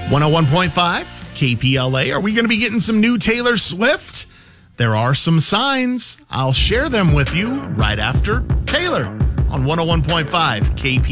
101.5 KPLA. Are we going to be getting some new Taylor Swift? There are some signs. I'll share them with you right after Taylor on 101.5 KPLA.